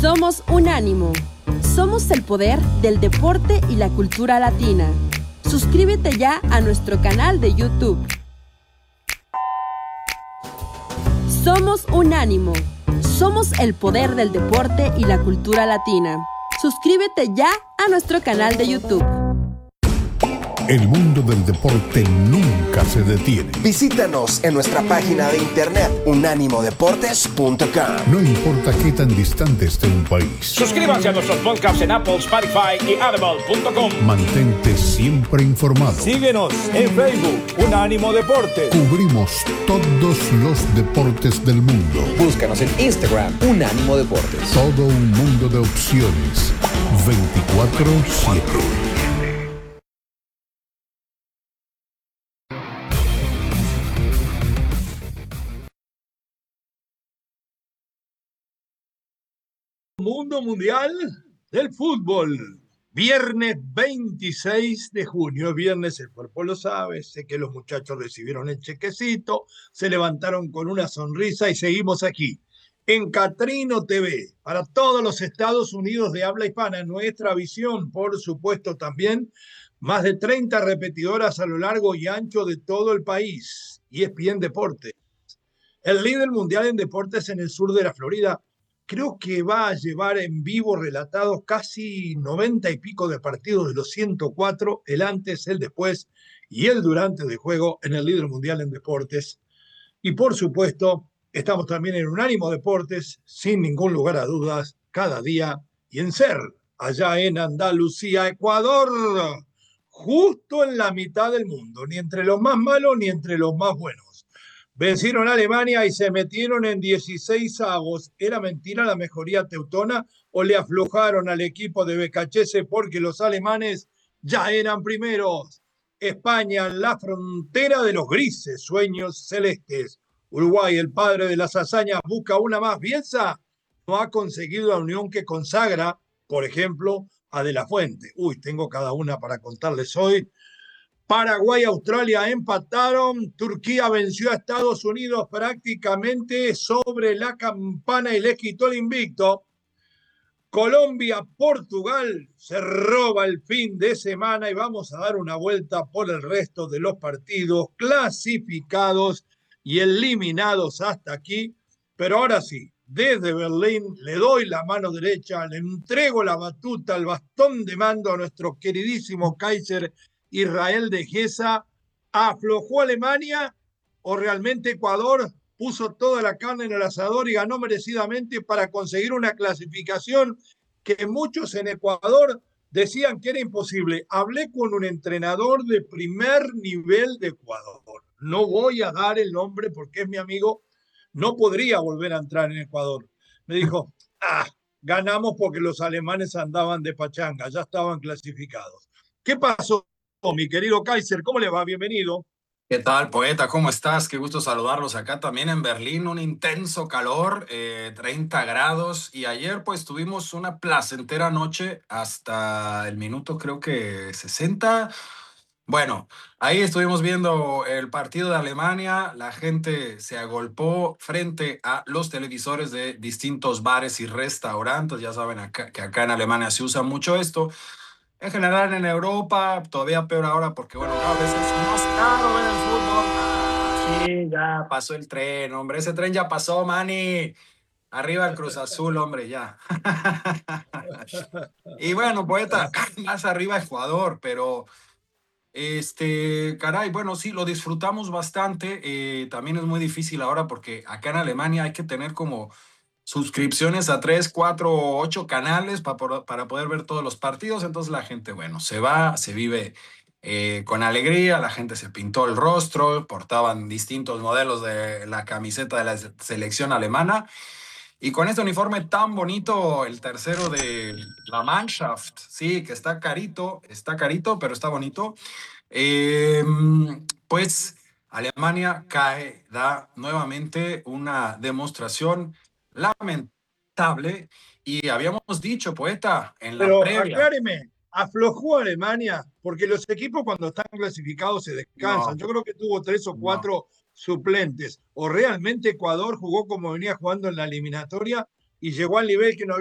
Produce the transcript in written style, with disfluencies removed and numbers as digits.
Somos Unánimo. Somos el poder del deporte y la cultura latina. Suscríbete ya a nuestro canal de YouTube. Somos Unánimo. Somos el poder del deporte y la cultura latina. Suscríbete ya a nuestro canal de YouTube. El mundo del deporte nunca se detiene. Visítanos en nuestra página de internet unánimodeportes.com. No importa qué tan distante esté un país. Suscríbanse a nuestros podcasts en Apple, Spotify y Audible.com. Mantente siempre informado. Síguenos en Facebook, Unánimo Deportes. Cubrimos todos los deportes del mundo. Búscanos en Instagram, Unánimo Deportes. Todo un mundo de opciones. 24/7. Mundo Mundial del Fútbol. Viernes 26 de junio. Viernes, el cuerpo lo sabe. Sé que los muchachos recibieron el chequecito, se levantaron con una sonrisa y seguimos aquí en Catrino TV para todos los Estados Unidos de habla hispana. Nuestra visión, por supuesto, también más de 30 repetidoras a lo largo y ancho de todo el país. ESPN Deportes, el líder mundial en deportes en el sur de la Florida. Creo que va a llevar en vivo relatados casi 90 y pico de partidos de los 104, el antes, el después y el durante del juego en el líder mundial en deportes. Y por supuesto, estamos también en Unánimo Deportes, sin ningún lugar a dudas, cada día, y en SER, allá en Andalucía, Ecuador, justo en la mitad del mundo, ni entre los más malos ni entre los más buenos. Vencieron a Alemania y se metieron en 16avos. ¿Era mentira la mejoría teutona o le aflojaron al equipo de Becachese porque los alemanes ya eran primeros? España, la frontera de los grises sueños celestes. Uruguay, el padre de las hazañas, busca una más. Bielsa no ha conseguido la unión que consagra, por ejemplo, a De La Fuente. Tengo cada una para contarles hoy. Paraguay y Australia empataron. Turquía venció a Estados Unidos prácticamente sobre la campana y les quitó el invicto. Colombia, Portugal se roba el fin de semana y vamos a dar una vuelta por el resto de los partidos clasificados y eliminados hasta aquí. Pero ahora sí, desde Berlín le doy la mano derecha, le entrego la batuta, el bastón de mando a nuestro queridísimo Kaiser Israel de Gesa. ¿Aflojó Alemania o realmente Ecuador puso toda la carne en el asador y ganó merecidamente para conseguir una clasificación que muchos en Ecuador decían que era imposible? Hablé con un entrenador de primer nivel de Ecuador. No voy a dar el nombre porque es mi amigo. No podría volver a entrar en Ecuador. Me dijo, ganamos porque los alemanes andaban de pachanga, ya estaban clasificados. ¿Qué pasó, mi querido Kaiser? ¿Cómo le va? Bienvenido. ¿Qué tal, poeta? ¿Cómo estás? Qué gusto saludarlos acá también en Berlín. Un intenso calor, 30 grados. Y ayer pues tuvimos una placentera noche hasta el minuto creo que 60. Bueno, ahí estuvimos viendo el partido de Alemania. La gente se agolpó frente a los televisores de distintos bares y restaurantes. Ya saben que acá en Alemania se usa mucho esto. En general en Europa, todavía peor ahora porque, bueno, cada vez es más caro ver el fútbol. Sí, ya pasó el tren, hombre. Ese tren ya pasó, Manny. Arriba el Cruz Azul, hombre, ya. Y bueno, poeta, más arriba Ecuador, pero caray, bueno, sí, lo disfrutamos bastante. También es muy difícil ahora porque acá en Alemania hay que tener como suscripciones a 3, 4, 8 canales para poder ver todos los partidos. Entonces la gente, bueno, se va, se vive con alegría. La gente se pintó el rostro, portaban distintos modelos de la camiseta de la selección alemana. Y con este uniforme tan bonito, el tercero de la Mannschaft, sí, que está carito, pero está bonito. Pues Alemania cae, da nuevamente una demostración lamentable. Y habíamos dicho, poeta, en la previa. Pero acláreme, ¿aflojó Alemania? Porque los equipos cuando están clasificados se descansan. Yo creo que tuvo 3 o 4 suplentes. ¿O realmente Ecuador jugó como venía jugando en la eliminatoria y llegó al nivel que no